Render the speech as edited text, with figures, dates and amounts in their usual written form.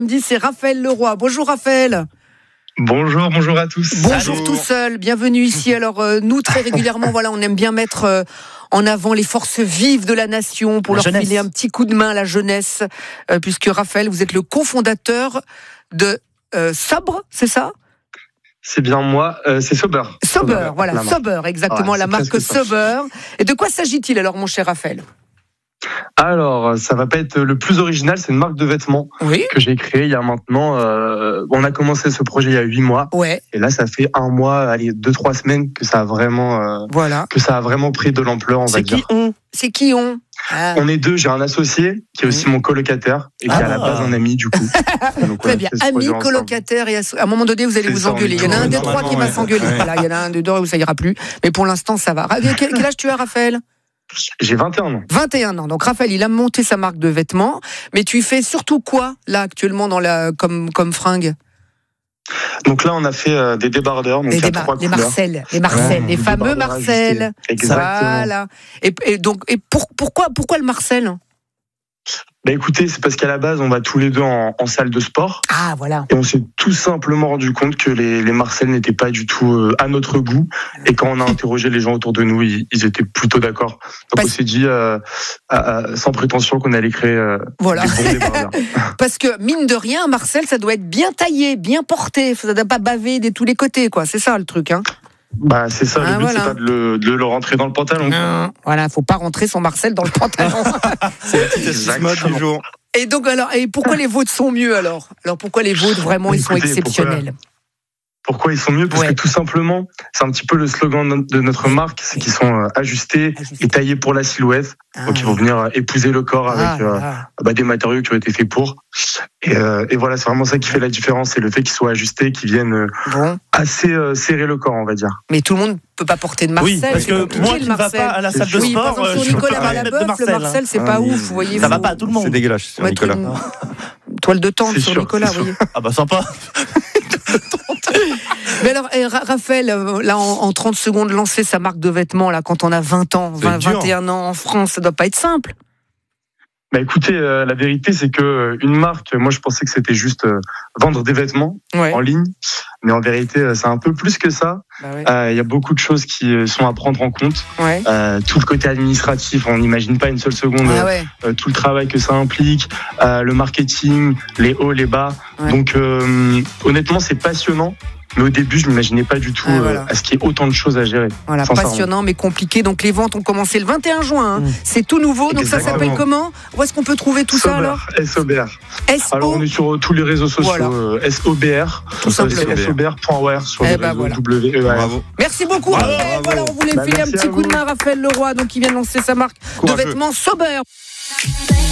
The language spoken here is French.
Me dit c'est Raphaël Leroy. Bonjour Raphaël. Bonjour à tous. Bonjour Salut. tout seul, bienvenue ici. Alors nous très régulièrement, voilà, on aime bien mettre en avant les forces vives de la nation pour leur filer un petit coup de main à la jeunesse, puisque Raphaël, vous êt le cofondateur de Sobre, c'est ça ? C'est bien moi, c'est Sober. Sober, voilà, Sober, exactement, la marque Sober. Et de quoi s'agit-il alors, mon cher Raphaël ? Alors, ça va pas être le plus original, c'est une marque de vêtements que j'ai créée il y a maintenant. On a commencé ce projet il y a 8 mois. Ouais. Et là, ça fait 1 mois, allez, 2-3 semaines que ça a vraiment, que ça a vraiment pris de l'ampleur, on va dire. C'est qui on On est 2, j'ai un associé qui est aussi mon colocataire et qui est à la base un ami du coup. Donc, très bien, ami, colocataire et à un moment donné vous allez vous engueuler. Il y en a un des trois qui va s'engueuler. Voilà, il y en a un des deux où ça ira plus. Mais pour l'instant ça va. Quel âge tu as, Raphaël ? J'ai 21 ans. 21 ans. Donc Raphaël, il a monté sa marque de vêtements, mais tu fais surtout quoi là actuellement dans comme fringue ? Donc là, on a fait des débardeurs, donc il y a 3 couleurs. Les fameux Marcel. Exactement. Voilà. Et pourquoi le Marcel ? Bah écoutez, c'est parce qu'à la base, on va tous les deux en salle de sport. Ah, voilà. Et on s'est tout simplement rendu compte que les Marcel n'étaient pas du tout à notre goût. Et quand on a interrogé les gens autour de nous, ils étaient plutôt d'accord. Donc on s'est dit, sans prétention, qu'on allait créer des bons débardeurs. Parce que, mine de rien, Marcel, ça doit être bien taillé, bien porté. Ça ne doit pas baver de tous les côtés, quoi. C'est ça, le truc, hein. Bah c'est ça, le but c'est pas de le rentrer dans le pantalon. Non, voilà, faut pas rentrer son Marcel dans le pantalon. C'est la petite mode du jour. Et donc et pourquoi les vôtres sont mieux alors ? Alors pourquoi les vôtres vraiment ils sont exceptionnels ? Pourquoi ils sont mieux ? Parce que tout simplement, c'est un petit peu le slogan de notre marque, c'est qu'ils sont ajustés et taillés pour la silhouette. Donc ils vont venir épouser le corps avec des matériaux qui ont été faits pour. Et voilà, c'est vraiment ça qui fait la différence, c'est le fait qu'ils soient ajustés, qu'ils viennent assez serrer le corps, on va dire. Mais tout le monde peut pas porter de Marcel. Oui, parce que moi qui ne va pas à la salle de sport, par exemple, sur Nicolas Valabeuf, le Marcel, c'est pas ouf, vous voyez. Ça va pas à tout le monde. C'est dégueulasse sur Nicolas. Toile de tente sur Nicolas, vous voyez. Ah bah sympa. Mais alors, Raphaël, là, en 30 secondes, lancer sa marque de vêtements, là, quand on a 20 ans, 21 ans en France, ça doit pas être simple. Bah écoutez, la vérité c'est que une marque, moi je pensais que c'était juste vendre des vêtements en ligne, mais en vérité c'est un peu plus que ça. Il y a beaucoup de choses qui sont à prendre en compte. Tout le côté administratif, on n'imagine pas une seule seconde tout le travail que ça implique, le marketing, les hauts, les bas. Donc honnêtement c'est passionnant. Mais au début, je m'imaginais pas du tout à ce qu'il y ait autant de choses à gérer. Voilà, passionnant mais compliqué. Donc les ventes ont commencé le 21 juin. Hein. C'est tout nouveau. Donc ça s'appelle comment ? Où est-ce qu'on peut trouver tout ça alors ? SOBR. Alors on est sur tous les réseaux sociaux. SOBR. Tout simplement. SOBR.wear sur les réseaux WEAR. Bravo. Merci beaucoup. Voilà, on voulait filer un petit coup de main à Raphaël Leroy, donc qui vient de lancer sa marque de vêtements Sober.